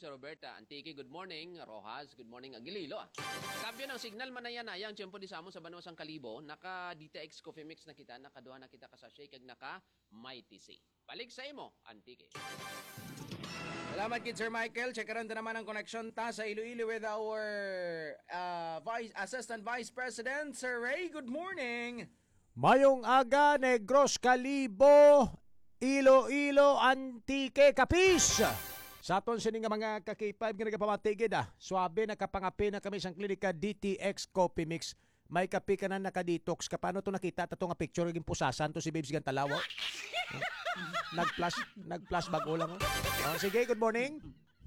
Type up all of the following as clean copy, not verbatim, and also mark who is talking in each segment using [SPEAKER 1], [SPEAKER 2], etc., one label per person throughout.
[SPEAKER 1] si Roberta. Antiki, good morning. Rojas, good morning. Agililo. Kambyo ng signal manayanayang tiyempo di sa sa Banwasang Kalibo. Naka DTX Coffee Mix na kita. Nakaduha na kita ka sachet. Kag naka Mighty C. Balik sa imo, Antiki.
[SPEAKER 2] Salamat kid Sir Michael. Check rin naman ang connection ta sa Iloilo with our Assistant Vice President, Sir Ray. Good morning.
[SPEAKER 3] Mayong aga, Negros Calibo, Iloilo, Antique, Capiz. Sa aton sining nga mga ka-K5 nga nagapamatigid Suabe nakapangapi na kami sang klinika DTX Coffee Mix. May kapi ka na nakadetox. Kapano to nakita? Tato nga picture naging pusasan to si Babes Gantalawa. Nag-plus bago lang. Sige, good morning.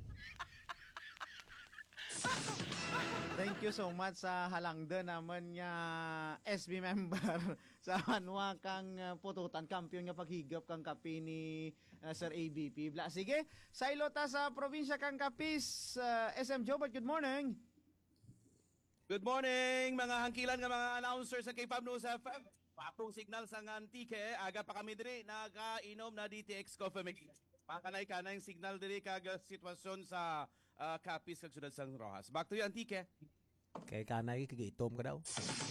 [SPEAKER 4] Thank you so much sa halangda naman nga SB member sa Hanwa kang pututan kampiyon nga paghigap kang kapi ni Sir ABP. Sige, sa ilota sa probinsya kang Capiz, SM Jobert, good morning.
[SPEAKER 5] Good morning mga hangkilan nga mga announcers sa K5 News FM. Patong signal sa Antique, aga pa kami diri nakainom na DTX Coffee Mix. Pakanay-kanay yung signal diri kag sitwasyon sa Capiz kag sudad sang Rojas. Back to you Antique.
[SPEAKER 3] Kay kanay kagitom ka daw.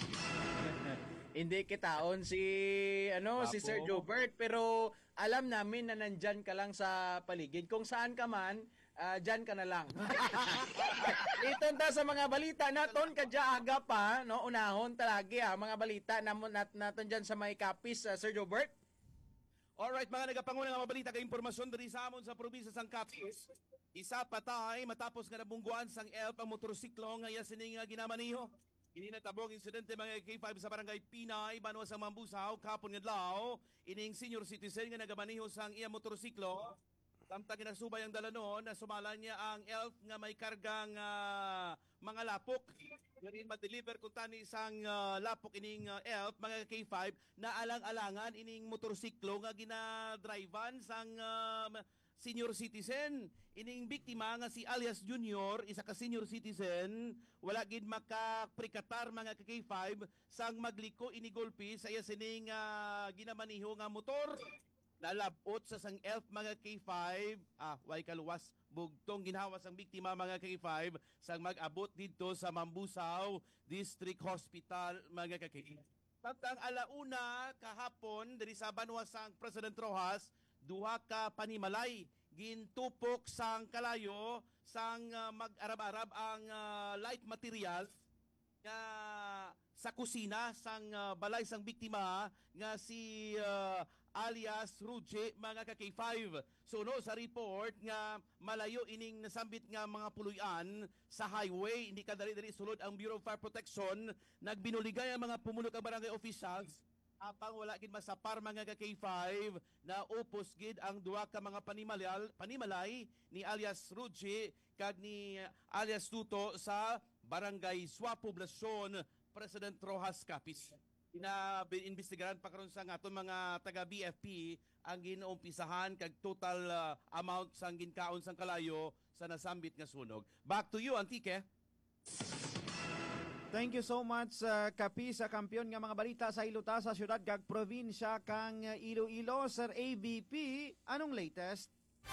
[SPEAKER 2] Hindi kitaon si si Sir Jobert, pero alam namin na nandyan ka lang sa paligid. Kung saan ka man, dyan ka na lang. Itonta sa mga balita naton kadya aga pa, no, unahon talagi mga balita naton dyan sa may Capiz, Sir Jobert.
[SPEAKER 5] Alright mga nagapangunang mga balita kay impormasyon diri sa amon sa probinsya sang Capiz. Isa patay matapos nga nabungguan sang elf ang motorsiklo nga iya sining ginamaniho. Ini natabong insidente mga K5 sa barangay Pinay, Banwa sa Mambusaw, kapon nga adlaw. Ining senior citizen nga nagamaniho sang iya motorsiklo. Samtang ginasubay ang dala noon, nasumala niya ang elf nga may kargang mga lapok. Ngayon ma-deliver kung tani isang lapok ining elf, mga K5, na alang-alangan ining motorsiklo nga ginadrivean sang senior citizen. Ining biktima nga si alias Junior, isa ka senior citizen, wala gid makaprikatar mga K5 sang magliko inigolpi sa iya sining ginamaniho nga motor. Nalabot sa sang elf mga K5, way kaluwas bugtong ginhawas ang biktima mga K5 sang mag-abot dito sa Mambusaw District Hospital mga K5. Tantang alauna kahapon diri sa Banwa sang President Rojas, duha ka panimalay gintupok sang kalayo sang mag-arab-arab ang light materials nga sa kusina sang balay sang biktima nga si alias Ruji mga ka-K5. Suno sa report nga malayo ining nasambit nga mga puluyan sa highway, hindi kadali-dali sulod ang Bureau of Fire Protection. Nagbinuligay ang mga pumulog ang barangay officials apang wala gid masapar mga ka-K5 na upos gid ang duha ka mga panimalay ni alias Ruji kag ni alias Tuto sa barangay Swa Poblacion, President Rojas, Capiz. Inimbestigaran pa karon sa aton mga taga BFP ang ginuumpisahan kag total amount sang ginkaon sang kalayo sa nasambit nga sunog. Back to you Antique.
[SPEAKER 4] Thank you so much, Capiz, sa kampiyon nga mga balita sa ilota sa syudad kag probinsya kang Iloilo. Sir ABP, anong latest?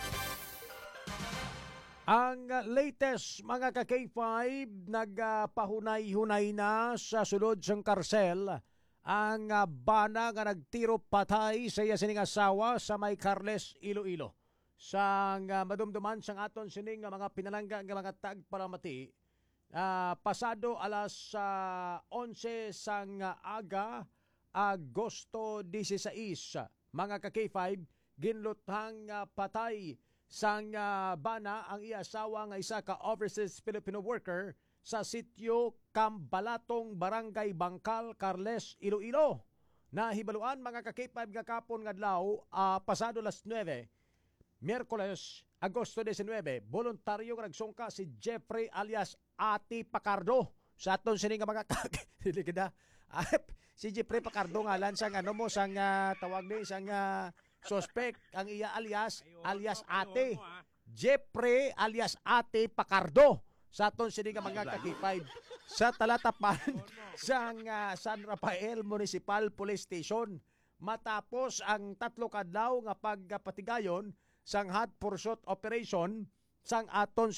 [SPEAKER 3] Ang latest mga ka-K5 nagpahunay-hunay na sa sulod sang karsel ang bana nga nagtiro patay sa iya sining asawa sa may Carles, Iloilo. Sang madumduman sang aton sining mga pinalangga nga mga tagparamati, pasado alas 11 sang aga, Agosto 16, mga ka-K5, ginluthang patay sang bana ang iya asawa nga isa ka overseas Filipino worker sa sitio Cambalatong, Barangay Bangkal, Carles, Iloilo. Nahibaluan mga ka-K5 nga kapon nga adlaw, pasado las 9, Miyerkules, Agosto 19, voluntaryo nga nagsungka si Jeffrey alias Ati Pacardo. Sa aton sini nga mga si Jeffrey Pacardo ngalan sang sang tawag ni sang suspect ang iya alias Ate. Jeffrey alias Ate Pacardo. Sa aton sini nga mga ka-K5 sa talatapan sang San Rafael Municipal Police Station matapos ang 3 kadlaw nga pagpatigayon sang hot pursuit operation sang aton